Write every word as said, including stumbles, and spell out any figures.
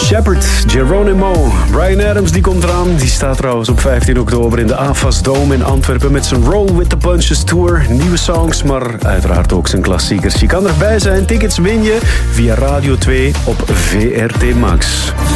Shepherd, Geronimo. Bryan Adams die komt eraan. Die staat trouwens op vijftien oktober in de A F A S Dome in Antwerpen met zijn Roll with the Punches Tour. Nieuwe songs, maar uiteraard ook zijn klassiekers. Je kan erbij zijn. Tickets win je via Radio twee op V R T Max.